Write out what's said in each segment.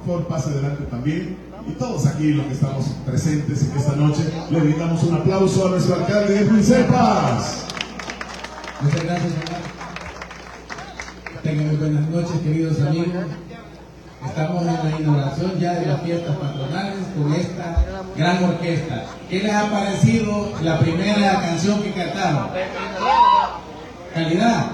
favor pase adelante también. Y todos aquí los que estamos presentes en esta noche, le brindamos un aplauso a nuestro alcalde Edwin Cepas. Muchas gracias, señor. Tengan muy buenas noches, queridos amigos. Estamos en la inauguración ya de las fiestas patronales con esta gran orquesta. ¿Qué les ha parecido la primera canción que cantaron? ¿Calidad?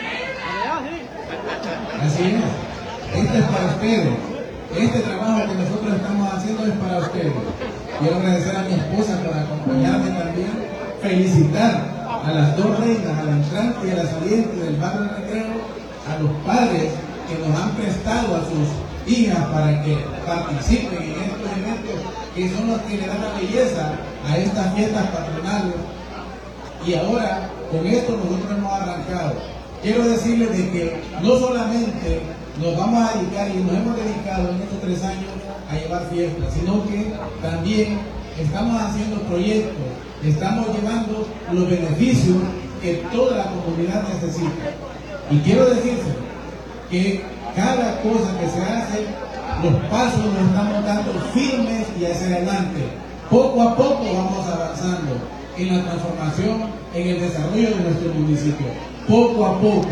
Así es. Este es para ustedes. Este trabajo que nosotros estamos haciendo es para ustedes. Quiero agradecer a mi esposa por acompañarme también. Felicitar a las dos reinas, a la entrante y a la saliente del barrio del Recreo, a los padres que nos han prestado a sus hijas para que participen en estos eventos que son los que le dan la belleza a estas fiestas patronales. Y ahora, con esto nosotros hemos arrancado. Quiero decirles de que no solamente nos vamos a dedicar y nos hemos dedicado en estos 3 años a llevar fiestas, sino que también estamos haciendo proyectos, estamos llevando los beneficios que toda la comunidad necesita. Y quiero decirles que cada cosa que se hace, los pasos nos estamos dando firmes y hacia adelante. Poco a poco vamos avanzando en la transformación, en el desarrollo de nuestro municipio. Poco a poco.